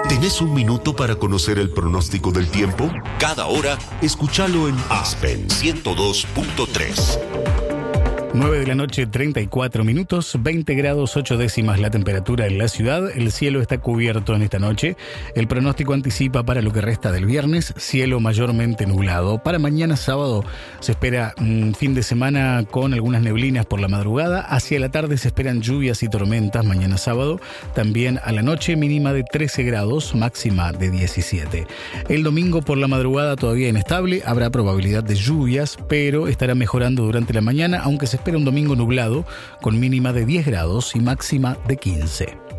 ¿Tenés un minuto para conocer el pronóstico del tiempo? Cada hora, escúchalo en Aspen 102.3. 9 de la noche, 34 minutos, 20 grados 8 décimas la temperatura en la ciudad. El cielo está cubierto en esta noche. El pronóstico anticipa para lo que resta del viernes, cielo mayormente nublado. Para mañana sábado se espera un fin de semana con algunas neblinas por la madrugada. Hacia la tarde se esperan lluvias y tormentas mañana sábado. También a la noche mínima de 13 grados, máxima de 17. El domingo por la madrugada todavía inestable. Habrá probabilidad de lluvias, pero estará mejorando durante la mañana, aunque se espera un domingo nublado con mínima de 10 grados y máxima de 15.